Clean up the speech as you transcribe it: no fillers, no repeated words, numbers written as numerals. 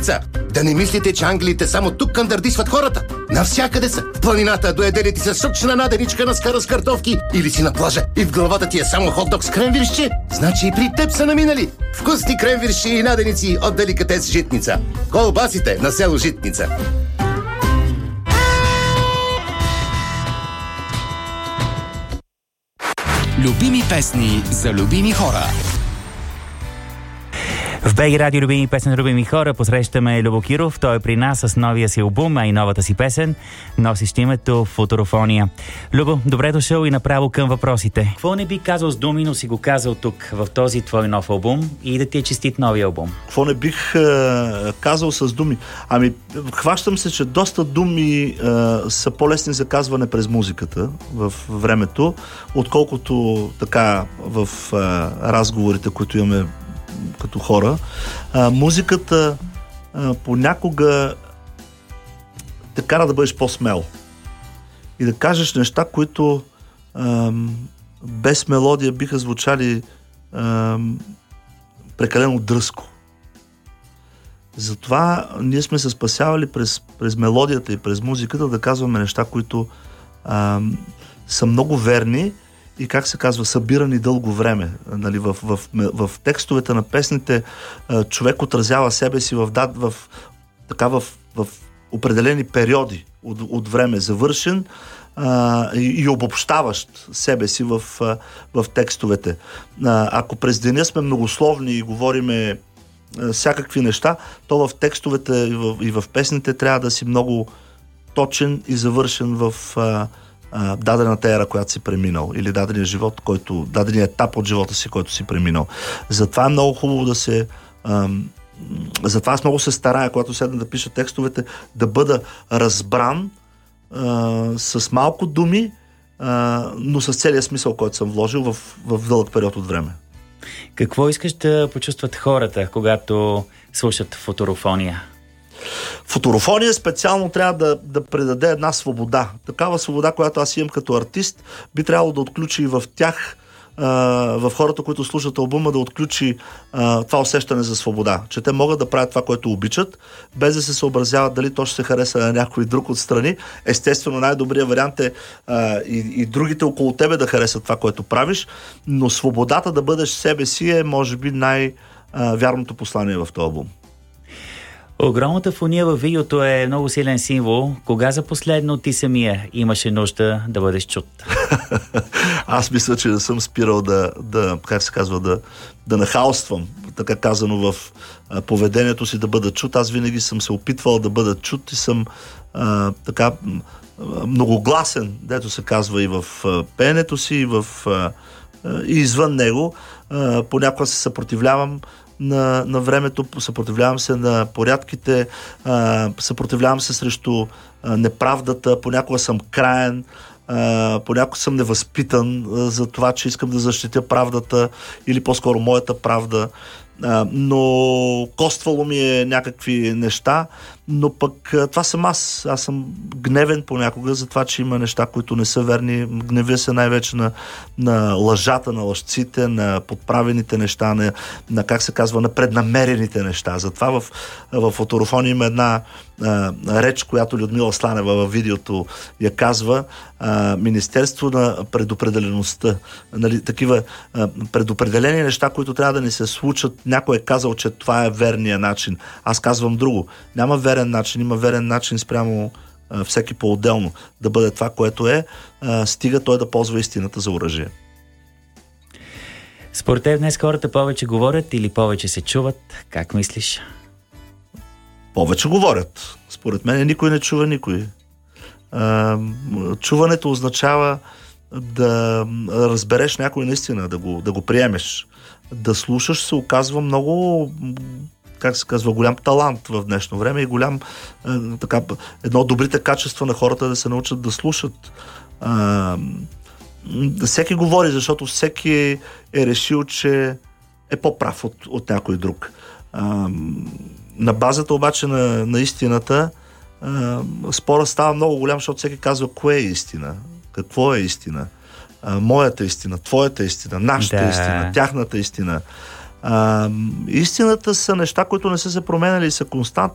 деца! Да не мислите, че ангелите само тук кандърдисват хората. Навсякъде са. В планината доедели ти се сочна наденичка на скара с картофки или си на плажа и в главата ти е само хот-дог с кремвиршче. Значи и при теб са наминали. Вкусни кремвирши и наденици от деликатес Житница. Колбасите на село Житница. Любими песни за любими хора. В БГ Радио любими песен за любими хора посрещаме Любо Киров. Той е при нас с новия си албум, а и новата си песен, носещ името Футурофония. Любо, добре дошъл и направо към въпросите. Какво не би казал с думи, но си го казал тук, в този твой нов албум, и да ти е честит новия албум? Какво не бих казал с думи? Ами, хващам се, че доста думи са по-лесни за казване през музиката в времето, отколкото така в разговорите, които имаме като хора. Музиката понякога те кара да бъдеш по-смел и да кажеш неща, които без мелодия биха звучали прекалено дръско. Затова ние сме се спасявали през мелодията и през музиката да казваме неща, които са много верни и, как се казва, събирани дълго време. Нали, в текстовете на песните човек отразява себе си в определени периоди от време, завършен и обобщаващ себе си в текстовете. Ако през деня сме многословни и говориме всякакви неща, то в текстовете и в песните трябва да си много точен и завършен в дадената ера, която си преминал, или дадения живот, дадения етап от живота си, който си преминал. Затова е много хубаво затова аз много се старая, когато седна да пиша текстовете, да бъда разбран с малко думи, но с целия смисъл, който съм вложил в дълъг период от време. Какво искаш да почувстват хората, когато слушат Футурофония? Футурофония специално трябва да предаде една свобода. Такава свобода, която аз имам като артист, би трябвало да отключи и в тях, в хората, които слушат албума, да отключи това усещане за свобода. Че те могат да правят това, което обичат, без да се съобразяват дали то ще се хареса на някой друг отстрани. Естествено, най-добрият вариант е и другите около тебе да харесат това, което правиш, но свободата да бъдеш себе си е, може би, най-вярното послание в този албум. Огромната фония във видеото е много силен символ. Кога за последно ти самия имаше нужда да бъдеш чут? Аз мисля, че не съм спирал как се казва, да нахалствам, така казано, в поведението си, да бъда чут. Аз винаги съм се опитвал да бъда чут и съм така многогласен, дето се казва, и в пеенето си, и извън него. Понякога се съпротивлявам на времето, съпротивлявам се на порядките, съпротивлявам се срещу неправдата, понякога съм краен, понякога съм невъзпитан за това, че искам да защитя правдата или по-скоро моята правда, но коствало ми е някакви неща, но пък това съм аз. Аз съм гневен понякога за това, че има неща, които не са верни. Гневя се най-вече на лъжата, на лъжците, на подправените неща, на как се казва, на преднамерените неща. Затова в Футурофония има една реч, която Людмила Сланева във видеото я казва: Министерство на предопределеността. Нали, такива предопределени неща, които трябва да ни се случат. Някой е казал, че това е верният начин. Аз казвам друго. Няма верен начин, има верен начин спрямо всеки по-отделно да бъде това, което е, стига той да ползва истината за оръжие. Според теб днес хората повече говорят или повече се чуват? Как мислиш? Повече говорят. Според мен никой не чува никой. Чуването означава да разбереш някой наистина, да го приемеш. Да слушаш се оказва много, как се казва, голям талант в днешно време и едно от добрите качества на хората да се научат да слушат. Всеки говори, защото всеки е решил, че е по-прав от някой друг. На базата обаче на истината спора става много голям, защото всеки казва кое е истина, какво е истина. Моята истина, твоята истина, нашата истина, тяхната истина. Истината са неща, които не са се променяли и са